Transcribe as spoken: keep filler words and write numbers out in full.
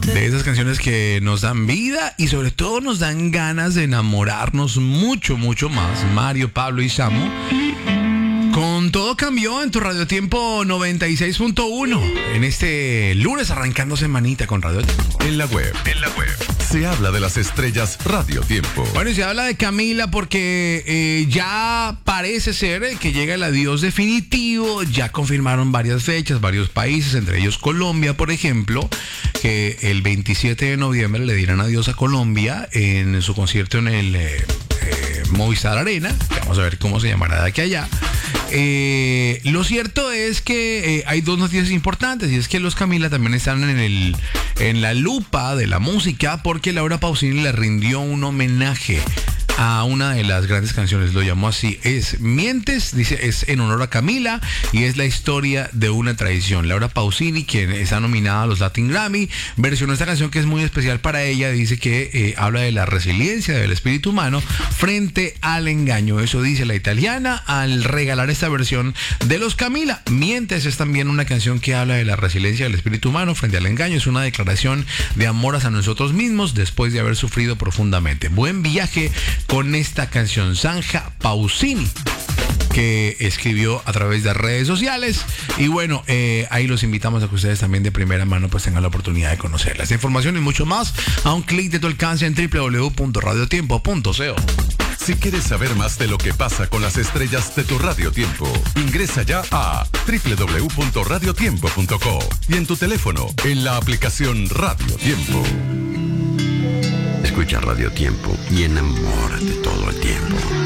De esas canciones que nos dan vida y sobre todo nos dan ganas de enamorarnos mucho, mucho más. Mario, Pablo y Samu. Con Todo Cambió en tu Radio Tiempo noventa y seis punto uno. En este lunes arrancando semanita con Radio Tiempo. En la web, en la web. Se habla de las estrellas Radio Tiempo. Bueno, y se habla de Camila porque eh, ya parece ser que llega el adiós definitivo. Ya confirmaron varias fechas, varios países, entre ellos Colombia, por ejemplo, que el veintisiete de noviembre le dirán adiós a Colombia en su concierto en el eh, eh, Movistar Arena. Vamos a ver cómo se llamará de aquí a allá. Eh, lo cierto es que eh, hay dos noticias importantes, y es que los Camila también están en el en la lupa de la música porque Laura Pausini le rindió un homenaje a una de las grandes canciones, lo llamó así, es Mientes, dice, es en honor a Camila y es la historia de una traición. Laura Pausini, quien está nominada a los Latin Grammy, versionó esta canción que es muy especial para ella. Dice que eh, habla de la resiliencia del espíritu humano frente al engaño. Eso dice la italiana al regalar esta versión de los Camila. Mientes es también una canción que habla de la resiliencia del espíritu humano frente al engaño. Es una declaración de amor hacia nosotros mismos después de haber sufrido profundamente. Buen viaje con esta canción. Sanja Pausini, que escribió a través de redes sociales. Y bueno, eh, ahí los invitamos a que ustedes también de primera mano pues tengan la oportunidad de conocerla. Esta información y mucho más a un clic de tu alcance en doble u doble u doble u punto radio tiempo punto co. Si quieres saber más de lo que pasa con las estrellas de tu Radio Tiempo, ingresa ya a doble u doble u doble u punto radio tiempo punto co y en tu teléfono, en la aplicación Radio Tiempo. Escucha Radio Tiempo y enamórate todo el tiempo.